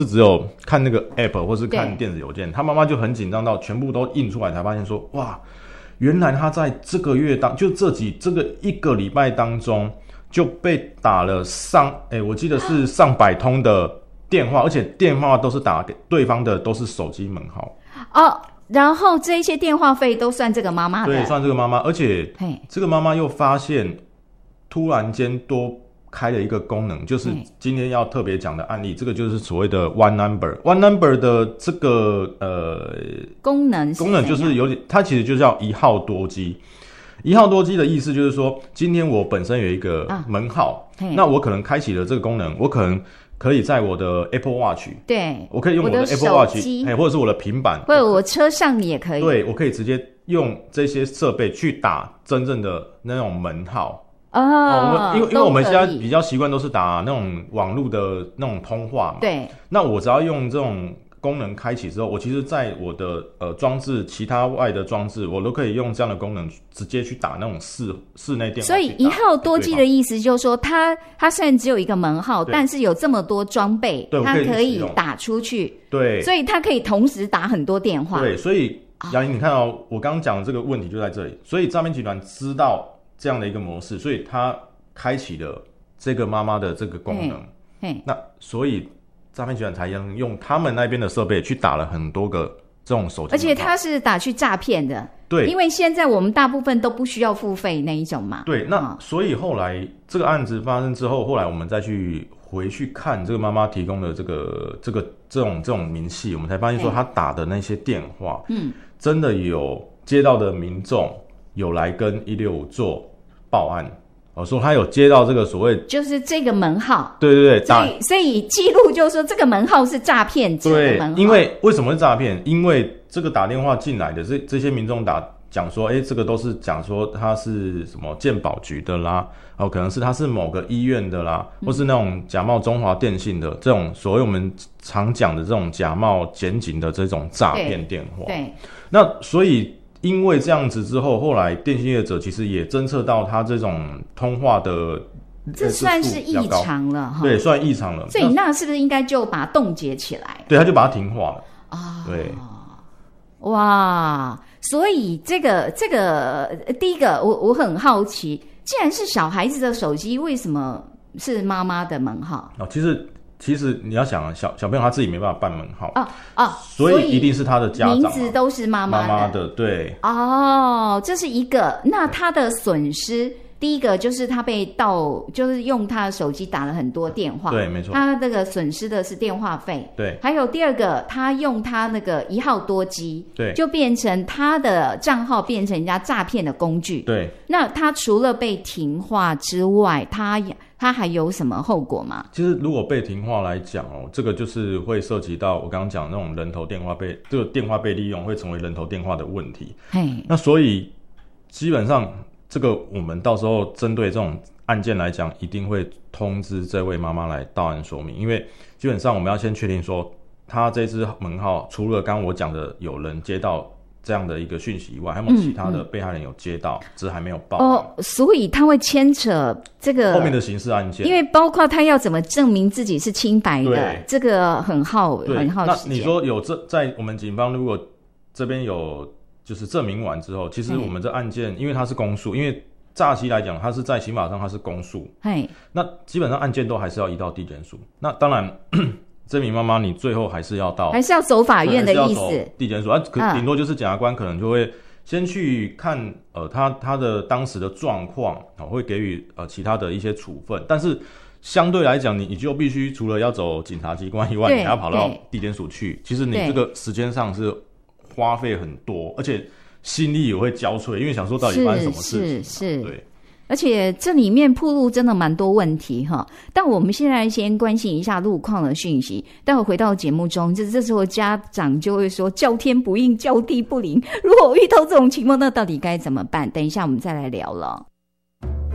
只有看那个 app 或是看电子邮件，他妈妈就很紧张到全部都印出来，才发现说哇，原来他在这个月就这个一个礼拜当中就被打了我记得是上百通的电话，而且电话都是打给对方的都是手机门号哦，然后这些电话费都算这个妈妈的， 对，算这个妈妈，而且这个妈妈又发现突然间多开了一个功能，就是今天要特别讲的案例，这个就是所谓的 One Number 的这个功能就是有点，它其实就叫一号多机。一号多机的意思就是说，今天我本身有一个门号，那我可能开启了这个功能，我可能可以在我的 Apple Watch， 对， 我可以用我的 Apple Watch， 或者是我的平板， 或者我车上也可以， 对，我可以直接用这些设备去打真正的那种门号。因为我们现在比较习惯都是打那种网络的那种通话嘛， 对， 那我只要用这种功能开启之后，我其实在我的装置其他外的装置，我都可以用这样的功能直接去打那种室内电话。 所以一号多机的意思就是说，它虽然只有一个门号，但是有这么多装备，它可以打出去。 对， 所以它可以同时打很多电话。 对，所以杨颖，你看哦，我刚刚讲的这个问题就在这里。所以诈骗集团知道这样的一个模式，所以他开启了这个妈妈的这个功能。那所以诈骗集团才用他们那边的设备去打了很多个这种手机， 而且他是打去诈骗的。 对， 因为现在我们大部分都不需要付费那一种嘛。 对，那所以后来这个案子发生之后，后来我们再回去看这个妈妈提供的这种明细，我们才发现说他打的那些电话，真的有接到的民众有来跟165做报案。说他有接到这个所谓就是这个门号， 对对对， 所以记录就是说这个门号是诈骗者的门号。 对，因为为什么是诈骗？因为这个打电话进来的这些民众讲说，这个都是讲说他是什么健保局的啦，可能是他是某个医院的啦，或是那种假冒中华电信的这种所谓我们常讲的这种假冒检警的这种诈骗电话。对，那所以。因为这样子之后，后来电信业者其实也侦测到他这种通话的， 这算是异常了， 对，算异常了。 所以那是不是应该就把它冻结起来？ 对，他就把它停话了啊。对， 哇，所以这个第一个，我很好奇，既然是小孩子的手机，为什么是妈妈的门号？ 其实你要想啊，小朋友他自己没办法办门号所以一定是他的家长名字都是妈妈的，对。 这是一个。那他的损失，第一个就是他被就是用他的手机打了很多电话， 对，没错。 他那个损失的是电话费， 对。 还有第二个，他用他那个一号多机， 对， 就变成他的账号变成人家诈骗的工具， 对。 那他除了被停话之外，他还有什么后果吗？ 其实如果被停话来讲这个就是会涉及到我刚刚讲那种人头电话这个电话被利用会成为人头电话的问题。那所以基本上这个我们到时候针对这种案件来讲，一定会通知这位妈妈来到案说明，因为基本上我们要先确定说他这支门号除了刚刚我讲的有人接到这样的一个讯息以外，还有没有其他的被害人有接到，只是还没有报所以他会牵扯这个后面的刑事案件， 因为包括他要怎么证明自己是清白的，这个很耗时间。 那你说有在我们警方如果这边有就是证明完之后，其实我们这案件因为它是公诉，因为诈欺来讲它是在刑法上它是公诉，那基本上案件都还是要移到地检署。那当然这名妈妈你最后还是要走法院的意思， 地检署顶多就是检察官可能就会先去看他的当时的状况，会给予其他的一些处分，但是相对来讲你就必须除了要走警察机关以外，你还要跑到地检署去，其实你这个时间上是花费很多，而且心力也会交瘁，因为想说到底发生什么事情是对。 而且这里面暴露真的蛮多问题哈，但我们现在先关心一下路况的讯息。待会回到节目中，这时候家长就会说叫天不应，叫地不灵。如果遇到这种情况，那到底该怎么办？等一下我们再来聊了。